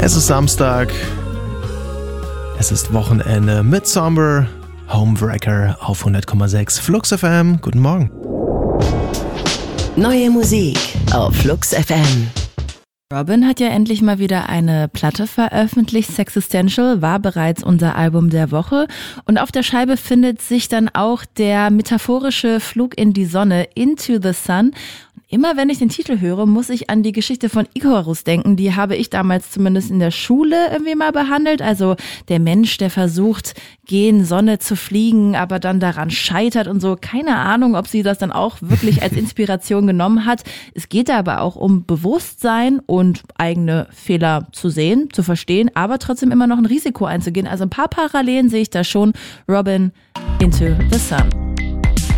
Es ist Samstag, es ist Wochenende mit Somber, Homewrecker auf 100,6 Flux FM. Guten Morgen. Neue Musik auf Flux FM. Robyn hat ja endlich mal wieder eine Platte veröffentlicht. Sexistential war bereits unser Album der Woche. Und auf der Scheibe findet sich dann auch der metaphorische Flug in die Sonne, Into the Sun. Immer wenn ich den Titel höre, muss ich an die Geschichte von Icarus denken. Die habe ich damals zumindest in der Schule irgendwie mal behandelt. Also der Mensch, der versucht, gen Sonne zu fliegen, aber dann daran scheitert und so. Keine Ahnung, ob sie das dann auch wirklich als Inspiration genommen hat. Es geht da aber auch um Bewusstsein und eigene Fehler zu sehen, zu verstehen, aber trotzdem immer noch ein Risiko einzugehen. Also ein paar Parallelen sehe ich da schon. Robyn, Into the Sun.